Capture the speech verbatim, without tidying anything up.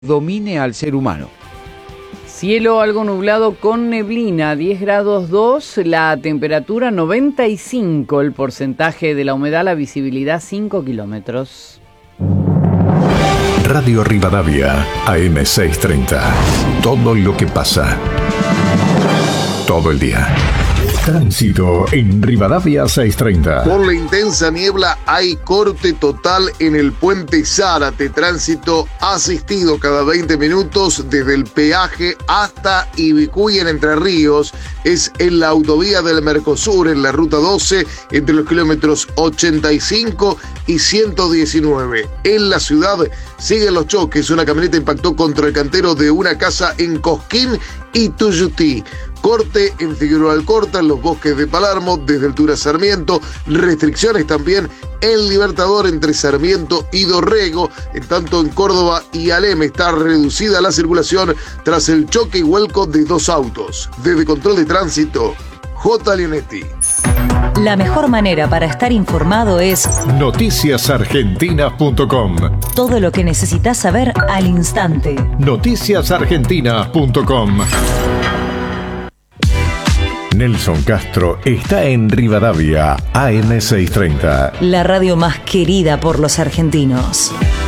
domine al ser humano. Cielo algo nublado con neblina, diez grados dos, la temperatura noventa y cinco, el porcentaje de la humedad, la visibilidad cinco kilómetros. Radio Rivadavia, A M seiscientos treinta. Todo lo que pasa. Todo el día. Tránsito en Rivadavia seiscientos treinta. Por la intensa niebla hay corte total en el puente Zárate. Tránsito asistido cada veinte minutos desde el peaje hasta Ibicuy en Entre Ríos. Es en la autovía del Mercosur, en la ruta doce, entre los kilómetros ochenta y cinco y ciento diecinueve. En la ciudad siguen los choques. Una camioneta impactó contra el cantero de una casa en Cosquín y Tuyutí. Corte en Figueroa Alcorta, en los bosques de Palermo, desde Altura Sarmiento. Restricciones también en Libertador entre Sarmiento y Dorrego. En tanto, en Córdoba y Alem está reducida la circulación tras el choque y vuelco de dos autos. Desde Control de Tránsito, J. Leonetti. La mejor manera para estar informado es noticias argentinas punto com. Todo lo que necesitas saber al instante. noticias argentinas punto com. Nelson Castro está en Rivadavia, A M seiscientos treinta. La radio más querida por los argentinos.